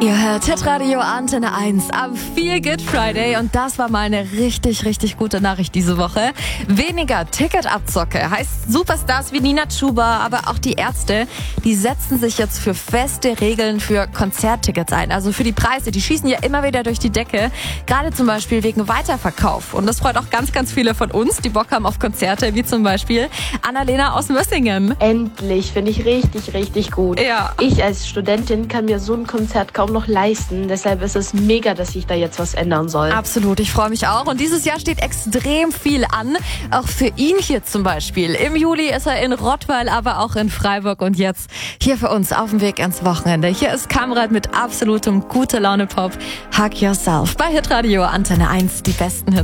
Ihr hört Hitradio Antenne 1 am Feel Good Friday und das war mal eine richtig, richtig gute Nachricht diese Woche. Weniger Ticketabzocke heißt Superstars wie Nina Chuba, aber auch die Ärzte, die setzen sich jetzt für feste Regeln für Konzerttickets ein. Also für die Preise, die schießen ja immer wieder durch die Decke, gerade zum Beispiel wegen Weiterverkauf. Und das freut auch ganz, ganz viele von uns, die Bock haben auf Konzerte, wie zum Beispiel Annalena aus Mössingen. Endlich, finde ich richtig, richtig gut. Ja. Ich als Studentin kann mir so ein Konzert kaum noch leisten. Deshalb ist es mega, dass sich da jetzt was ändern soll. Absolut, ich freue mich auch. Und dieses Jahr steht extrem viel an. Auch für ihn hier zum Beispiel. Im Juli ist er in Rottweil, aber auch in Freiburg. Und jetzt hier für uns auf dem Weg ins Wochenende. Hier ist Kamrat mit absolutem Gute-Laune-Pop. Hug Yourself bei Hitradio Antenne 1, die besten Hits.